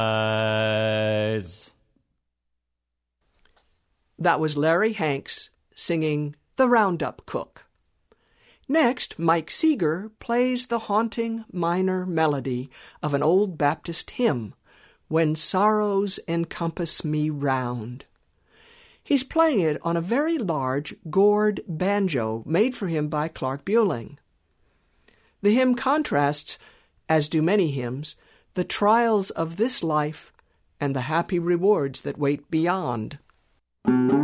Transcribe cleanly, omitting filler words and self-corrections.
That was Larry Hanks singing The Roundup Cook. Next, Mike Seeger plays the haunting minor melody of an old Baptist hymn, When Sorrows Encompass Me Round. He's playing it on a very large gourd banjo made for him by Clark Bueling. The hymn contrasts, as do many hymns, the trials of this life and the happy rewards that wait beyond.